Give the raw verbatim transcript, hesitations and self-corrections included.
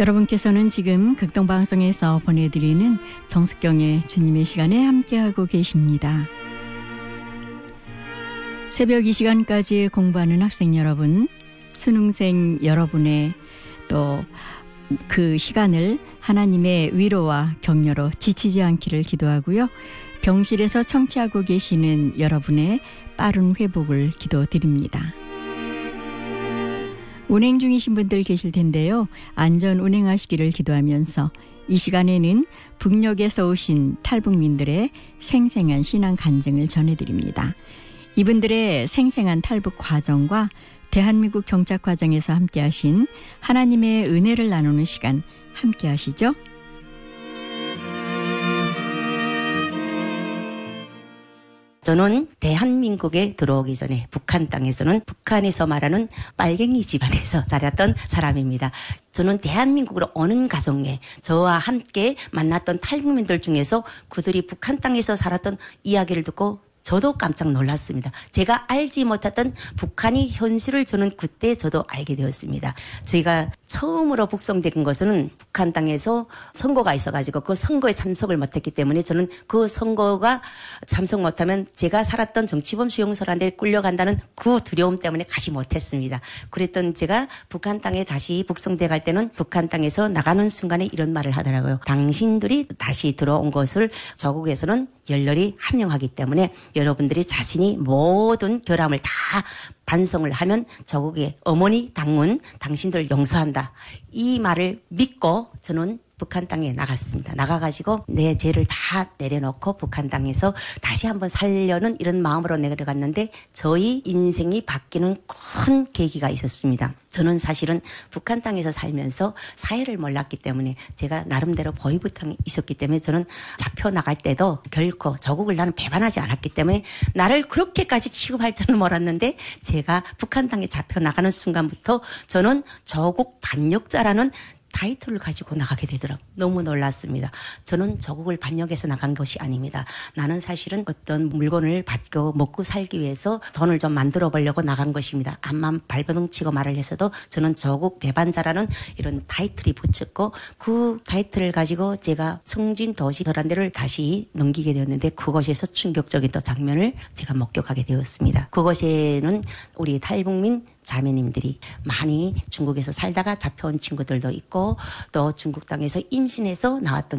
여러분께서는 지금 극동방송에서 보내드리는 정숙경의 주님의 시간에 함께하고 계십니다. 새벽 이 시간까지 공부하는 학생 여러분, 수능생 여러분의 또 그 시간을 하나님의 위로와 격려로 지치지 않기를 기도하고요. 병실에서 청취하고 계시는 여러분의 빠른 회복을 기도드립니다. 운행 중이신 분들 계실 텐데요. 안전 운행하시기를 기도하면서 이 시간에는 북녘에서 오신 탈북민들의 생생한 신앙 간증을 전해드립니다. 이분들의 생생한 탈북 과정과 대한민국 정착 과정에서 함께하신 하나님의 은혜를 나누는 시간 함께하시죠. 저는 대한민국에 들어오기 전에 북한 땅에서는 북한에서 말하는 빨갱이 집안에서 자랐던 사람입니다. 저는 대한민국으로 오는 가정에 저와 함께 만났던 탈북민들 중에서 그들이 북한 땅에서 살았던 이야기를 듣고 저도 깜짝 놀랐습니다. 제가 알지 못했던 북한이 현실을 저는 그때 저도 알게 되었습니다. 저희가 처음으로 북송된 것은 북한 땅에서 선거가 있어가지고 그 선거에 참석을 못했기 때문에 저는 그 선거가 참석 못하면 제가 살았던 정치범 수용소라는 데 끌려간다는 그 두려움 때문에 가지 못했습니다. 그랬던 제가 북한 땅에 다시 북송돼 갈 때는 북한 땅에서 나가는 순간에 이런 말을 하더라고요. 당신들이 다시 들어온 것을 저국에서는 열렬히 환영하기 때문에 여러분들이 자신이 모든 결함을 다 반성을 하면 저국의 어머니 당문 당신들 용서한다. 이 말을 믿고 저는 북한 땅에 나갔습니다. 나가가지고 내 죄를 다 내려놓고 북한 땅에서 다시 한번 살려는 이런 마음으로 내려갔는데 저희 인생이 바뀌는 큰 계기가 있었습니다. 저는 사실은 북한 땅에서 살면서 사회를 몰랐기 때문에 제가 나름대로 보이부탕이 있었기 때문에 저는 잡혀 나갈 때도 결코 저국을 나는 배반하지 않았기 때문에 나를 그렇게까지 취급할 줄은 몰랐는데 제가 북한 땅에 잡혀 나가는 순간부터 저는 저국 반역자라는 타이틀을 가지고 나가게 되더라고요. 너무 놀랐습니다. 저는 저국을 반역해서 나간 것이 아닙니다. 나는 사실은 어떤 물건을 받고 먹고 살기 위해서 돈을 좀 만들어 보려고 나간 것입니다. 암만 발버둥 치고 말을 해서도 저는 저국 배반자라는 이런 타이틀이 붙였고 그 타이틀을 가지고 제가 성진 도시 그런 데를 다시 넘기게 되었는데 그곳에서 충격적인 또 장면을 제가 목격하게 되었습니다. 그곳에는 우리 탈북민 자매님들이 많이 중국에서 살다가 잡혀온 친구들도 있고 또 중국 땅에서 임신해서 나왔던